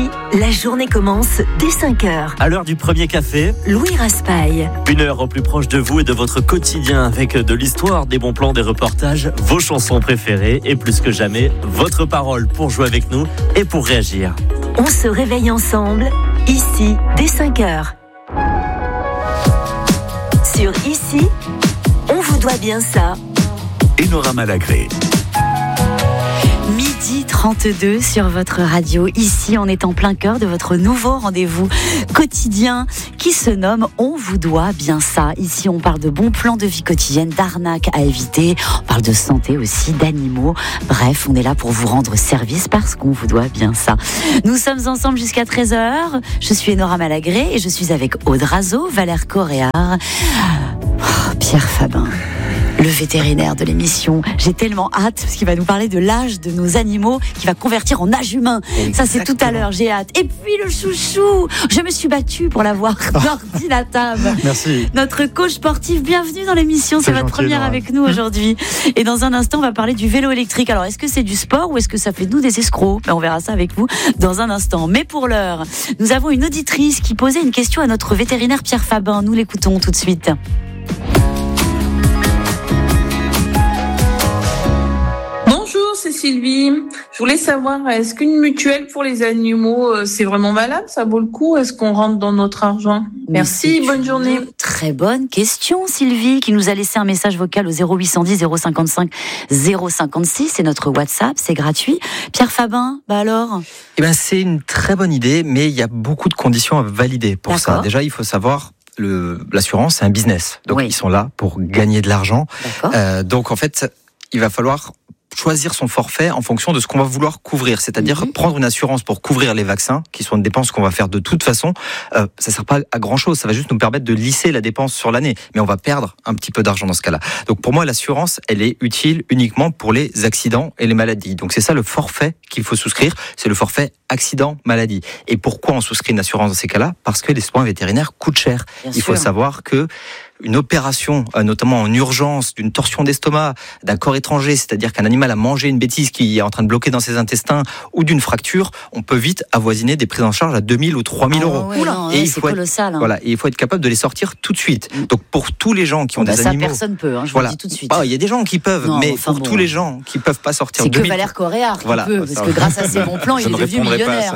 la journée commence dès 5h. À l'heure du premier café, Louis Raspail. 1 heure au plus proche de vous et de votre quotidien avec de l'histoire, des bons plans, des reportages, vos chansons préférées et plus que jamais, votre parole pour jouer avec nous et pour réagir. On se réveille ensemble, ici, dès 5h. Sur Ici, on vous doit bien ça. Enora Malagré. Midi 32 sur votre radio. Ici, on est en plein cœur de votre nouveau rendez-vous quotidien qui se nomme On vous doit bien ça. Ici, on parle de bons plans de vie quotidienne, d'arnaques à éviter. On parle de santé aussi, d'animaux. Bref, on est là pour vous rendre service parce qu'on vous doit bien ça. Nous sommes ensemble jusqu'à 13h. Je suis Enora Malagré et je suis avec Aude Razo, Valère Coréard, Pierre Fabin, le vétérinaire de l'émission. J'ai tellement hâte parce qu'il va nous parler de l'âge de nos animaux qui va convertir en âge humain. Exactement. Ça, c'est tout à l'heure, j'ai hâte. Et puis le chouchou, je me suis battue pour l'avoir. Nordinatam. Merci. Notre coach sportif, bienvenue dans l'émission. C'est votre première avec nous aujourd'hui. Et dans un instant, on va parler du vélo électrique. Alors, est-ce que c'est du sport ou est-ce que ça fait de nous des escrocs? On verra ça avec vous dans un instant. Mais pour l'heure, nous avons une auditrice qui posait une question à notre vétérinaire Pierre Fabin. Nous l'écoutons tout de suite. C'est Sylvie. Je voulais savoir, est-ce qu'une mutuelle pour les animaux, c'est vraiment valable? Ça vaut le coup? Est-ce qu'on rentre dans notre argent? Merci, bonne journée. Très bonne question, Sylvie, qui nous a laissé un message vocal au 0810 055 056. C'est notre WhatsApp, c'est gratuit. Pierre Fabin, alors? C'est une très bonne idée, mais il y a beaucoup de conditions à valider pour ça. Déjà, il faut savoir... L'assurance, c'est un business. Donc, Ils sont là pour gagner de l'argent. Donc, en fait, il va falloir choisir son forfait en fonction de ce qu'on va vouloir couvrir. C'est-à-dire prendre une assurance pour couvrir les vaccins, qui sont une dépense qu'on va faire de toute façon. Ça sert pas à grand-chose. Ça va juste nous permettre de lisser la dépense sur l'année. Mais on va perdre un petit peu d'argent dans ce cas-là. Donc, pour moi, l'assurance, elle est utile uniquement pour les accidents et les maladies. Donc, c'est ça le forfait qu'il faut souscrire. C'est le forfait accident-maladie. Et pourquoi on souscrit une assurance dans ces cas-là? Parce que les soins vétérinaires coûtent cher. Il faut savoir que une opération, notamment en urgence, d'une torsion d'estomac, d'un corps étranger, c'est-à-dire qu'un animal a mangé une bêtise qui est en train de bloquer dans ses intestins, ou d'une fracture, on peut vite avoisiner des prises en charge à 2000 ou 3000 euros. Et il faut colossal. Voilà, et il faut être capable de les sortir tout de suite. Donc pour tous les gens qui ont des animaux, personne peut. Je vous le dis tout de suite. Il y a des gens qui peuvent, mais pour tous les gens qui peuvent pas sortir. C'est que Valère Coréard qui peut, parce que grâce à ses bons plans, il est devenu millionnaire.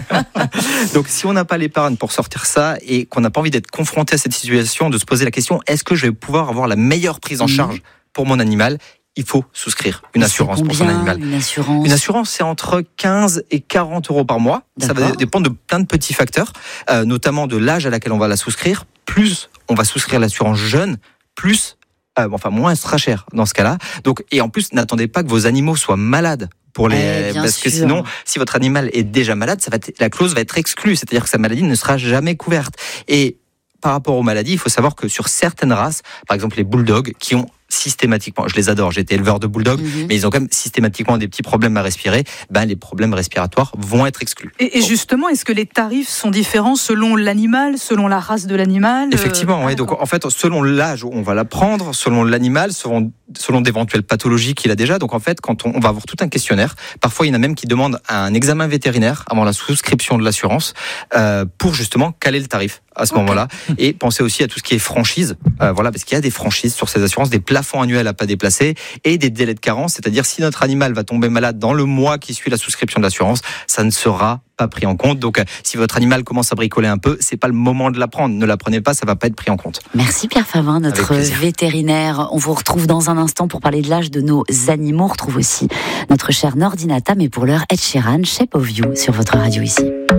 Donc si on n'a pas l'épargne pour sortir ça et qu'on n'a pas envie d'être confronté à cette situation, de se poser la question, est-ce que je vais pouvoir avoir la meilleure prise en charge pour mon animal? Il faut souscrire une assurance pour son animal. Une assurance, c'est entre 15 et 40 euros par mois. Ça va dépendre de plein de petits facteurs, notamment de l'âge à laquelle on va la souscrire. Plus on va souscrire l'assurance jeune, plus moins elle sera chère dans ce cas-là. Donc, et en plus, n'attendez pas que vos animaux soient malades. Parce que sinon, si votre animal est déjà malade, la clause va être exclue. C'est-à-dire que sa maladie ne sera jamais couverte. Et par rapport aux maladies, il faut savoir que sur certaines races, par exemple les bulldogs, qui ont systématiquement, je les adore, j'ai été éleveur de bulldogs, mais ils ont quand même systématiquement des petits problèmes à respirer, les problèmes respiratoires vont être exclus. Et justement, est-ce que les tarifs sont différents selon l'animal, selon la race de l'animal? Effectivement, oui. Donc en fait, selon l'âge où on va la prendre, selon l'animal, selon d'éventuelles pathologies qu'il a déjà. Donc en fait, quand on va avoir tout un questionnaire, parfois il y en a même qui demandent un examen vétérinaire avant la souscription de l'assurance pour justement caler le tarif à ce moment-là. Et pensez aussi à tout ce qui est franchise, parce qu'il y a des franchises sur ces assurances, des plafonds annuels à pas déplacer et des délais de carence, c'est-à-dire si notre animal va tomber malade dans le mois qui suit la souscription de l'assurance, ça ne sera pas pris en compte. Donc si votre animal commence à bricoler un peu, c'est pas le moment de la prendre. Ne la prenez pas, ça va pas être pris en compte. Merci Pierre Fabin, notre vétérinaire. On vous retrouve dans un instant pour parler de l'âge de nos animaux. On retrouve aussi notre cher Nordinatam, mais pour l'heure, Ed Sheeran, Shape of You sur votre radio ici.